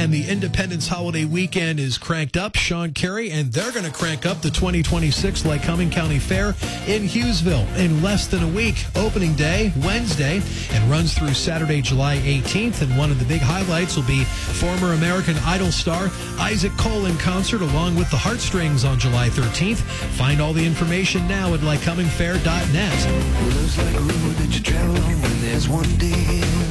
and the Independence holiday weekend is cranked up. Sean Carey, and they're going to crank up the 2026 Lycoming County Fair in Hughesville in less than a week. Opening day, Wednesday, and runs through Saturday, July 18th. And one of the big highlights will be former American Idol star Isaac Cole in concert along with the Heartstrings on July 13th. Find all the information now at lycomingfair.net. Looks like a road that you travel on when there's one day.